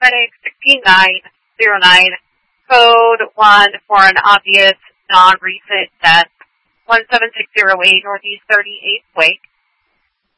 paramedic 16909, code 1 for an obvious non-recent death, 17608 Northeast 38th Wake.